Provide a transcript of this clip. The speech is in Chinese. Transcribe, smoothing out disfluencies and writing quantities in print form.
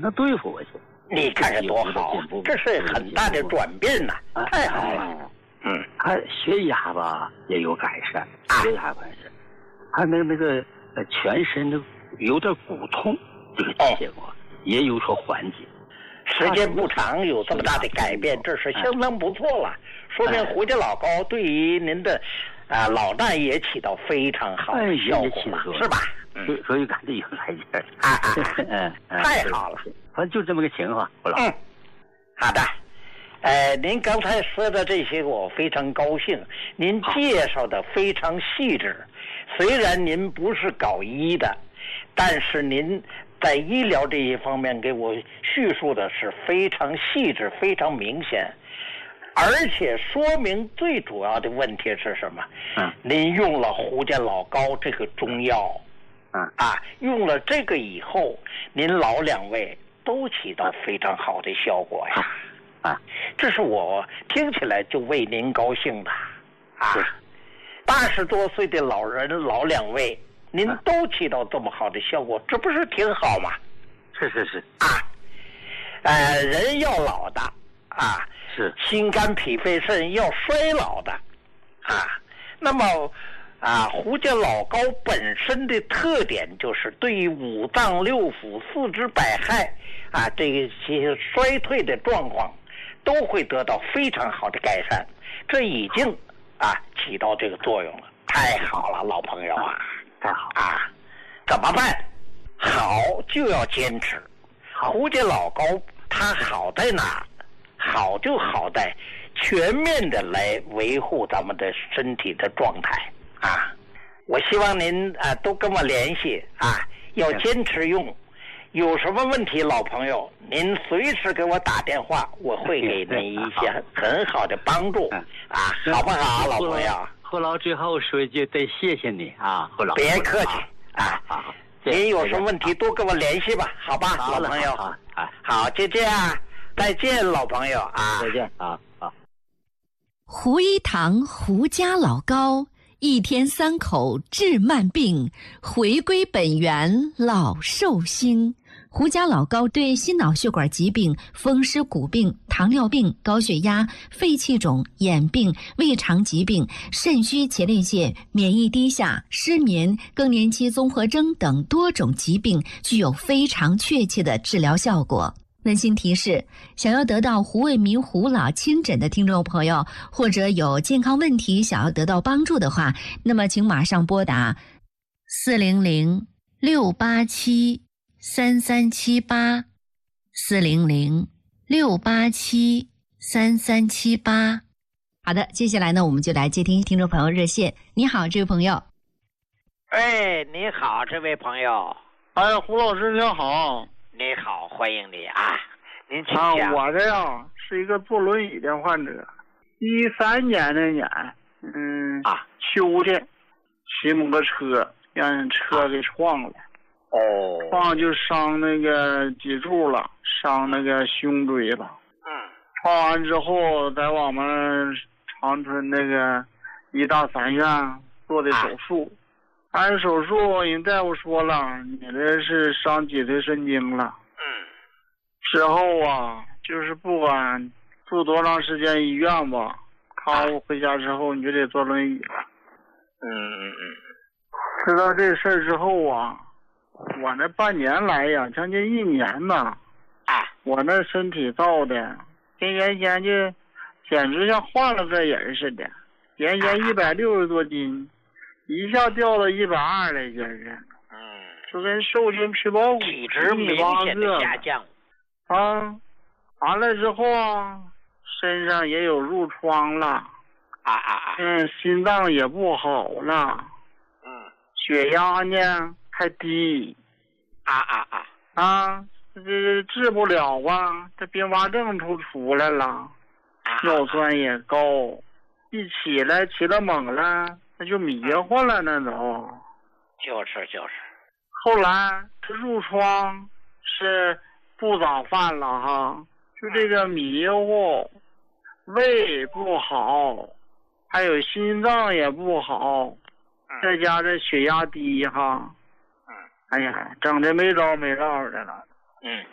能对付过去。 你看看多好，这是很大的转变呐，太好了。 他血压吧也有改善，血压改善，他那个全身的有点骨痛，这个结果也有所缓解。 时间不长有这么大的改变，这是相当不错了，说明胡家老高对于您的老大也起到非常好的效果，是吧？ 所以赶紧有来劲太好了， 反正就这么个情况，胡老。 好的。您刚才说的这些我非常高兴，您介绍的非常细致。虽然您不是搞医的，但是您在医疗这一方面给我叙述的是非常细致，非常明显，而且说明最主要的问题是什么？您用了胡家老高这个中药，用了这个以后，您老两位都起到非常好的效果呀。这是我听起来就为您高兴的80多岁的老人老两位，您都起到这么好的效果，这不是挺好吗？ 是人要老的是心肝脾肺肾要衰老的那么胡家老高本身的特点就是对于五脏六腑四肢百骸这些衰退的状况都会得到非常好的改善，这已经起到这个作用了，太好了，老朋友太好怎么办？好就要坚持。胡家老高他好在哪？好就好在全面的来维护咱们的身体的状态我希望您都跟我联系要坚持用。有什么问题，老朋友，您随时给我打电话，我会给您一些很好的帮助好不好，老朋友？ 胡老最后说一句，得谢谢你胡老。 别客气您有什么问题多跟我联系吧，好吧，老朋友。好，就这样，再见，老朋友再见胡一堂胡家老高，一天3口治慢病，回归本源老寿星。胡家老高对心脑血管疾病、风湿骨病、糖尿病、高血压、肺气肿、眼病、胃肠疾病、肾虚前列腺、免疫低下、失眠、更年期综合征等多种疾病具有非常确切的治疗效果。温馨提示：想要得到胡卫民胡老亲诊的听众朋友，或者有健康问题想要得到帮助的话，那么请马上拨打400-687-3378，400-687-3378。好的，接下来呢，我们就来接听听众朋友热线。你好，这位朋友。 你好，这位朋友。 胡老师您好。 你好，欢迎你您请讲。 我这是一个坐轮椅的患者，13年那年，秋天骑摩托车让人车给撞了，撞就伤那个脊柱了，伤那个胸椎了。撞完之后，在我们长春那个医大3院做的手术。按手术，人大夫说了，你这是伤脊髓神经了。之后就是不管住多长时间医院吧，康复回家之后你就得坐轮椅了。知道这事儿之后我那半年来呀，将近1年呐，我那身体造的跟原先就简直像换了个人似的，原先160多斤。一下掉到120来件人，就跟瘦身皮包骨体质明显的下降完了之后身上也有褥疮了心脏也不好了血压呢还低这治不了这并发症出来了尿酸也高，一起了猛了那就迷糊了，那都就是。 后来这褥疮是不早犯了就这个迷糊，胃不好，还有心脏也不好，再加这血压低哎呀，整的没招的了。